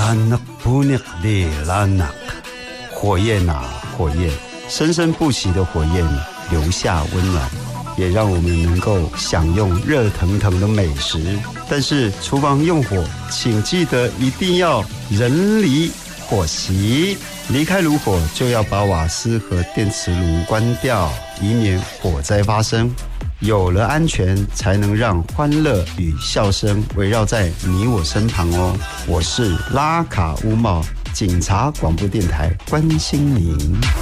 拉那不那里拉那，火焰啊火焰，生生不息的火焰留下温暖，也让我们能够享用热腾腾的美食。但是厨房用火，请记得一定要人离火熄，离开炉火就要把瓦斯和电磁炉关掉，以免火灾发生。有了安全，才能让欢乐与笑声围绕在你我身旁哦。我是拉卡乌茂，警察广播电台关心您。